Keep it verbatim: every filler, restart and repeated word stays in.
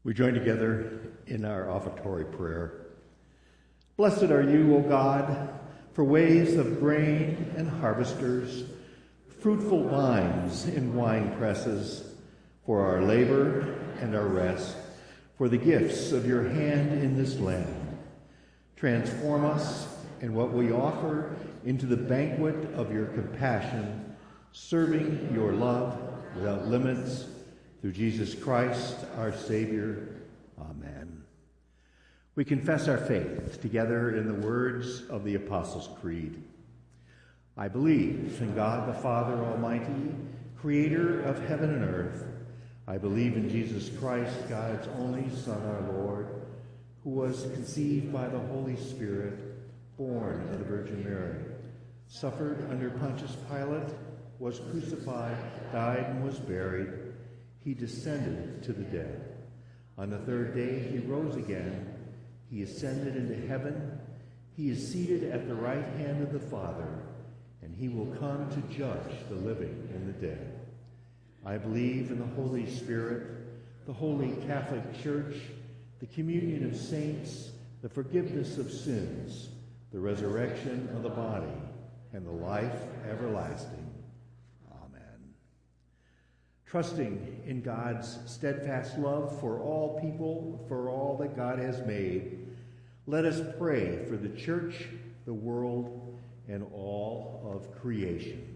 We join together in our offertory prayer. Blessed are you, O God, for ways of grain and harvesters, fruitful vines in wine presses, for our labor and our rest, for the gifts of your hand in this land. Transform us and what we offer into the banquet of your compassion, serving your love without limits, through Jesus Christ, our Savior. Amen. We confess our faith together in the words of the Apostles' Creed. I believe in God the Father Almighty, creator of heaven and earth. I believe in Jesus Christ, God's only Son, our Lord, who was conceived by the Holy Spirit, born of the Virgin Mary, suffered under Pontius Pilate, was crucified, died, and was buried. He descended to the dead. On the third day he rose again. He ascended into heaven. He is seated at the right hand of the Father, and he will come to judge the living and the dead. I believe in the Holy Spirit, the Holy Catholic Church, the communion of saints, the forgiveness of sins, the resurrection of the body, and the life everlasting. Trusting in God's steadfast love for all people, for all that God has made, let us pray for the church, the world, and all of creation.